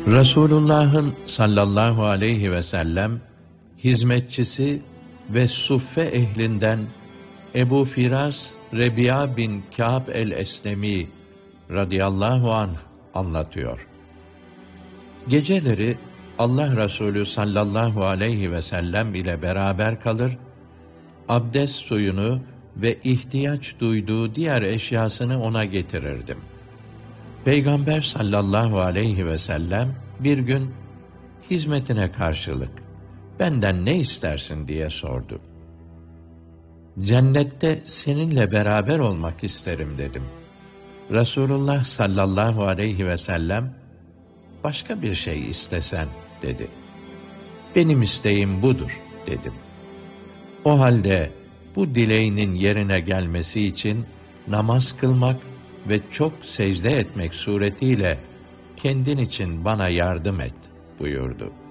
Resulullah'ın sallallahu aleyhi ve sellem hizmetçisi ve suffe ehlinden Ebu Firas Rebi'a bin Kâb el-Eslemi radıyallahu anh anlatıyor. Geceleri Allah Resulü sallallahu aleyhi ve sellem ile beraber kalır, abdest suyunu ve ihtiyaç duyduğu diğer eşyasını ona getirirdim. Peygamber sallallahu aleyhi ve sellem bir gün hizmetine karşılık benden ne istersin diye sordu. Cennette seninle beraber olmak isterim dedim. Resulullah sallallahu aleyhi ve sellem başka bir şey istesen dedi. Benim isteğim budur dedim. O halde bu dileğinin yerine gelmesi için namaz kılmak ve çok secde etmek suretiyle kendin için bana yardım et buyurdu.